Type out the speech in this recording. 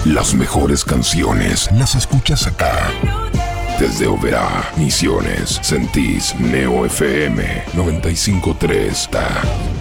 Las mejores canciones las escuchas acá. Desde Oberá, Misiones, Sentís, Neo FM 95.3.